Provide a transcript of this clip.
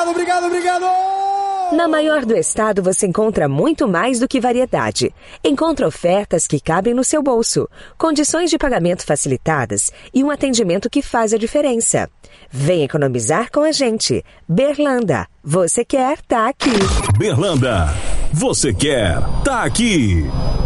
obrigado! Na Maior do Estado você encontra muito mais do que variedade. Encontra ofertas que cabem no seu bolso, condições de pagamento facilitadas e um atendimento que faz a diferença. Vem economizar com a gente. Berlanda, você quer, tá aqui. Berlanda, você quer, tá aqui.